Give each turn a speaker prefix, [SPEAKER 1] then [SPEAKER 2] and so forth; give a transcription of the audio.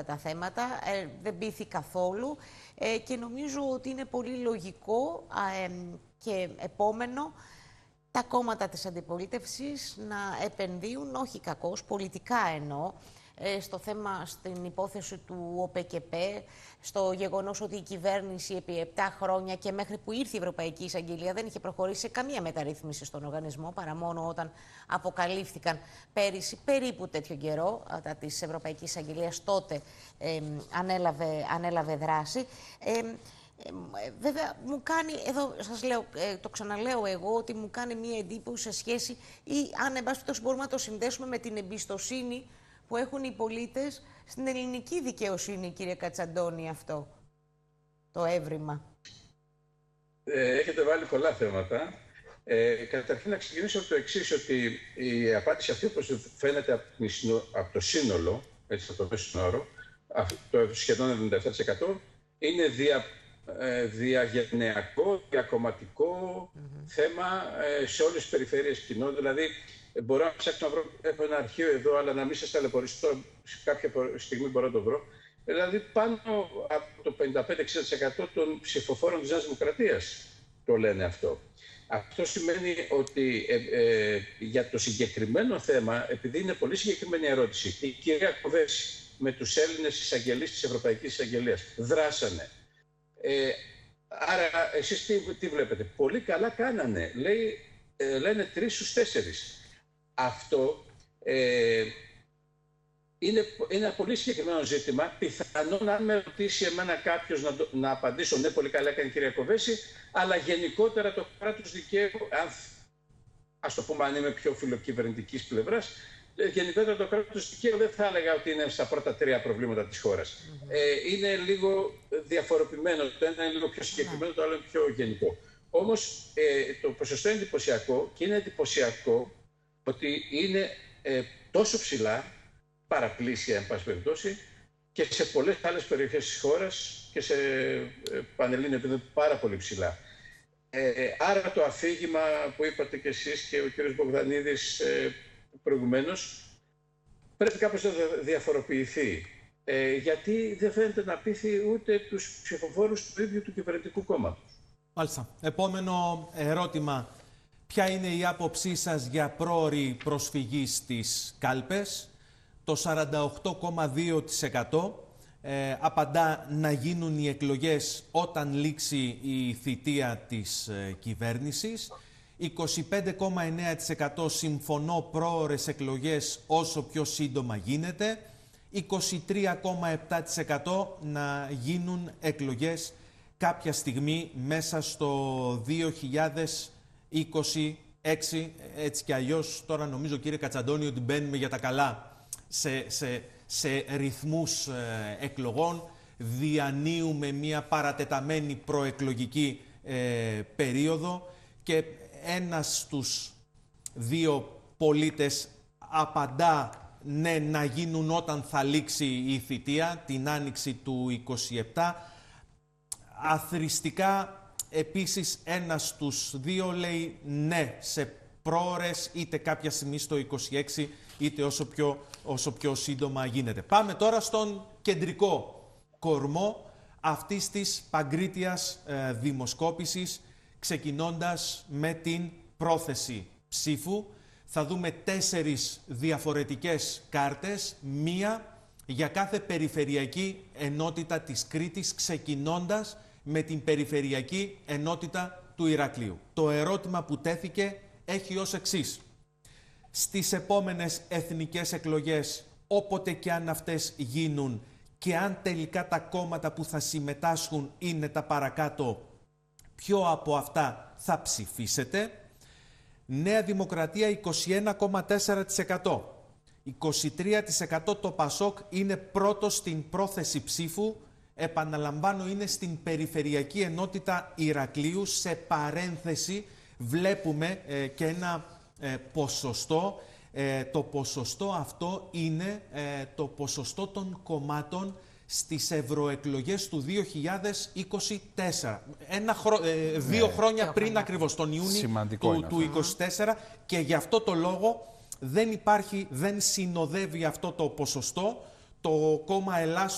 [SPEAKER 1] τα θέματα, δεν πείθει καθόλου και νομίζω ότι είναι πολύ λογικό και επόμενο τα κόμματα της αντιπολίτευσης να επενδύουν, όχι κακώς, πολιτικά εννοώ, στο θέμα, στην υπόθεση του ΟΠΕΚΕΠΕ, στο γεγονός ότι η κυβέρνηση επί 7 χρόνια και μέχρι που ήρθε η Ευρωπαϊκή Εισαγγελία δεν είχε προχωρήσει σε καμία μεταρρύθμιση στον οργανισμό, παρά μόνο όταν αποκαλύφθηκαν πέρυσι περίπου τέτοιο καιρό της Ευρωπαϊκής Εισαγγελίας, τότε ανέλαβε δράση. Βέβαια, μου κάνει, εδώ σας λέω, το ξαναλέω εγώ, ότι μου κάνει μία εντύπωση σε σχέση, ή αν εν πάση περιπτώσει μπορούμε να το συνδέσουμε με την εμπιστοσύνη που έχουν οι πολίτες στην ελληνική δικαιοσύνη, κύριε Κατσαντώνη, αυτό το έβριμα.
[SPEAKER 2] Έχετε βάλει πολλά θέματα. Καταρχήν να ξεκινήσω από το εξής, ότι η απάντηση αυτή, όπως φαίνεται από το σύνολο, έτσι από το μέσο όρο, το σχεδόν 97%, είναι διαγενειακό, διακομματικό θέμα σε όλες τις περιφέρειες κοινών. Δηλαδή, μπορώ να ψάξω να βρω, έχω ένα αρχείο εδώ, αλλά να μην σας ταλαιπωρήσω, σε κάποια στιγμή μπορώ να το βρω. Δηλαδή, πάνω από το 55-60% των ψηφοφόρων της Νέας Δημοκρατίας το λένε αυτό. Αυτό σημαίνει ότι για το συγκεκριμένο θέμα, επειδή είναι πολύ συγκεκριμένη ερώτηση, η κυρία Κοβέση με τους Έλληνες εισαγγελείς της Ευρωπαϊκής Εισαγγελίας δράσανε. Άρα, εσείς τι βλέπετε? Πολύ καλά κάνανε. Λένε 3 στους 4. Αυτό είναι ένα πολύ συγκεκριμένο ζήτημα. Πιθανόν, αν με ρωτήσει εμένα κάποιος, να απαντήσω ναι, πολύ καλά έκανε η κυρία Κοβέση, αλλά γενικότερα το κράτος δικαίου, ας το πούμε, αν είμαι πιο φιλοκυβερνητικής πλευράς, γενικότερα το κράτος δικαίου δεν θα έλεγα ότι είναι στα πρώτα 3 προβλήματα της χώρας. Είναι λίγο διαφοροποιημένο. Το ένα είναι λίγο πιο συγκεκριμένο, το άλλο είναι πιο γενικό. Όμως το ποσοστό είναι εντυπωσιακό, και είναι εντυπωσιακό ότι είναι τόσο ψηλά, παραπλήσια εν πάση περιπτώσει, και σε πολλές άλλες περιοχές της χώρας και σε πανελλήνιο επίπεδο πάρα πολύ ψηλά. Άρα το αφήγημα που είπατε και εσείς και ο κ. Μπογδανίδης προηγουμένως πρέπει κάπως να διαφοροποιηθεί. Γιατί δεν φαίνεται να πείθει ούτε τους ψηφοφόρους του ίδιου του κυβερνητικού κόμματος.
[SPEAKER 3] Μάλιστα. Επόμενο ερώτημα. Ποια είναι η άποψή σας για πρόωρη προσφυγή στις κάλπες? Το 48,2% απαντά να γίνουν οι εκλογές όταν λήξει η θητεία της κυβέρνησης. 25,9% συμφωνώ πρόωρες εκλογές όσο πιο σύντομα γίνεται. 23,7% να γίνουν εκλογές κάποια στιγμή μέσα στο 2026. Έτσι κι αλλιώς τώρα νομίζω, κύριε Κατσαντώνη, ότι μπαίνουμε για τα καλά σε ρυθμούς εκλογών. Διανύουμε μια παρατεταμένη προεκλογική περίοδο και ένας στους 2 πολίτες απαντά ναι να γίνουν όταν θα λήξει η θητεία, την άνοιξη του 27. Αθροιστικά επίσης ένας στους 2 λέει ναι σε πρόωρες, είτε κάποια στιγμή στο 26 είτε όσο πιο σύντομα γίνεται. Πάμε τώρα στον κεντρικό κορμό αυτής της παγκρίτιας δημοσκόπησης, ξεκινώντας με την πρόθεση ψήφου. Θα δούμε 4 διαφορετικές κάρτες, μία για κάθε περιφερειακή ενότητα της Κρήτης, ξεκινώντας με την περιφερειακή ενότητα του Ηρακλείου. Το ερώτημα που τέθηκε έχει ως εξής. Στις επόμενες εθνικές εκλογές, όποτε και αν αυτές γίνουν και αν τελικά τα κόμματα που θα συμμετάσχουν είναι τα παρακάτω, ποιο από αυτά θα ψηφίσετε? Νέα Δημοκρατία 21,4%. 23% το ΠΑΣΟΚ είναι πρώτο στην πρόθεση ψήφου. Επαναλαμβάνω, είναι στην περιφερειακή ενότητα Ηρακλείου. Σε παρένθεση βλέπουμε και ένα ποσοστό. Το ποσοστό αυτό είναι το ποσοστό των κομμάτων στις ευρωεκλογές του 2024. 2 χρόνια πριν ακριβώς, τον Ιούνιο του 2024, και γι' αυτό το λόγο δεν συνοδεύει αυτό το ποσοστό το κόμμα Ελλάς